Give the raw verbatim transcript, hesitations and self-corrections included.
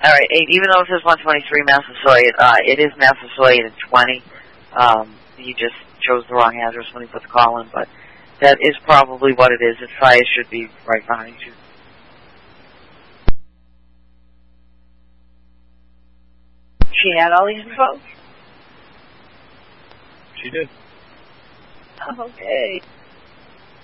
All right, eight. Even though it says one twenty-three Massasoit, uh, it is Massasoit at twenty. Um, he just chose the wrong address when he put the call in, but that is probably what it is. Its fire should be right behind you. She had all these info? She did. Okay.